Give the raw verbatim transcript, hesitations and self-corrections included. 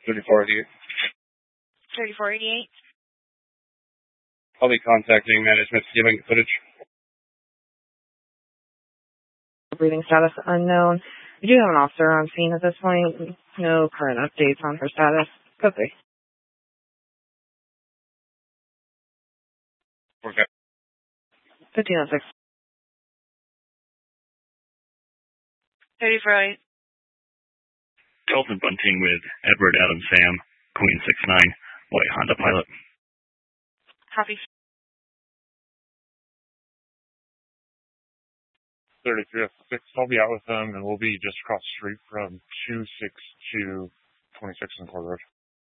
thirty-four eighty-eight. thirty-four eighty-eight. I'll be contacting management to see if I can get footage. Breathing status unknown. We do have an officer on scene at this point. No current updates on her status. Okay. Okay. fifteen oh six. thirty-four eight. Dalton Bunting with Edward Adam Sam, Queen six nine, white Honda Pilot. Copy. thirty-three oh six, I'll be out with them, and we'll be just across the street from two six two twenty-six and Court Road.